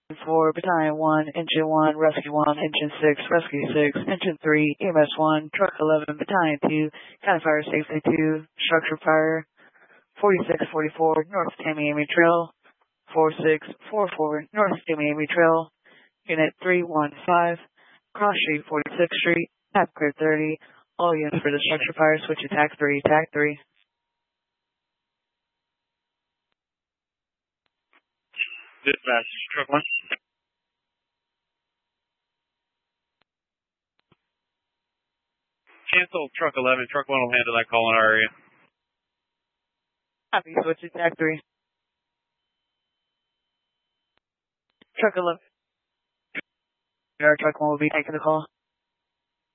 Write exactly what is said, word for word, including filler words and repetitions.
four, Battalion one, Engine one, Rescue one, Engine six, Rescue six, Engine three, E M S one, Truck eleven, Battalion two, County Fire Safety two, Structure Fire, forty-six forty-four, North Tamiami Trail, four six four four, North Tamiami Trail, Unit three one five, Cross Street, forty-sixth Street, Tap Clear thirty, all units for the Structure Fire, switch to T A C three, T A C three. Dispatch, Truck one. Cancel Truck eleven. Truck one will handle that call in our area. Copy, switch to T A C three. Truck eleven. Our truck one will be taking the call.